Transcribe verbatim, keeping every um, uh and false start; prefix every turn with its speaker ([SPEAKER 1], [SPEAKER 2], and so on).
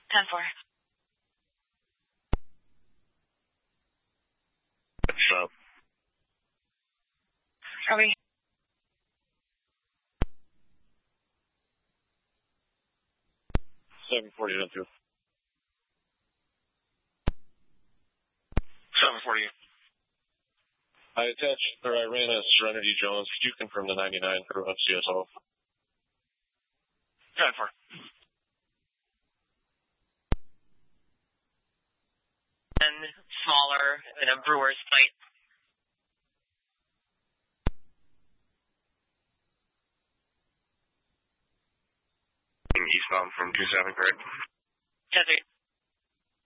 [SPEAKER 1] ten four.
[SPEAKER 2] What's up?
[SPEAKER 1] Copy.
[SPEAKER 2] seven forty on two. seven forty. I attached, or I ran a Serenity Jones. Could you confirm the ninety-nine for on C S O? ten four.
[SPEAKER 1] And smaller in a brewer's plate.
[SPEAKER 2] Eastbound from two seven, correct?
[SPEAKER 1] ten three.